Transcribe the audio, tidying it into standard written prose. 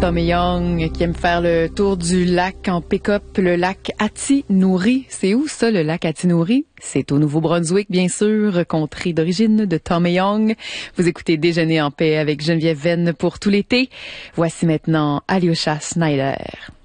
Tommy Young qui aime faire le tour du lac en pick-up, le lac Atinouri. C'est où ça, le lac Atinouri? C'est au Nouveau-Brunswick, bien sûr, contrée d'origine de Tommy Young. Vous écoutez Déjeuner en paix avec Geneviève Venn pour tout l'été. Voici maintenant Alyosha Snyder.